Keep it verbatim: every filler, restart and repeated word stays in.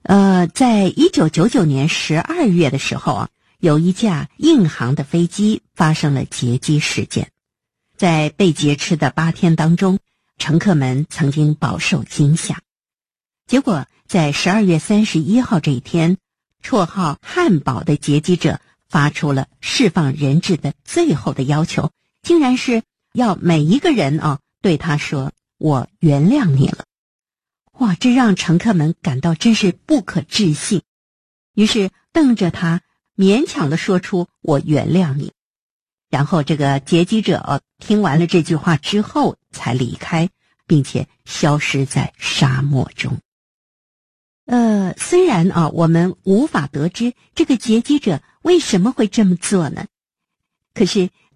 呃，在一九九九年十二月的时候啊，有一架印航的飞机发生了劫机事件。在被劫持的八天当中，乘客们曾经饱受惊吓。结果在十二月三十一号这一天，绰号汉堡的劫机者发出了释放人质的最后的要求，竟然是要每一个人啊对他说：“我原谅你了。”哇，这让乘客们感到真是不可置信，于是瞪着他，勉强地说出“我原谅你”。然后这个劫机者、啊、听完了这句话之后才离开，并且消失在沙漠中。呃，虽然啊，我们无法得知这个劫机者为什么会这么做呢，可是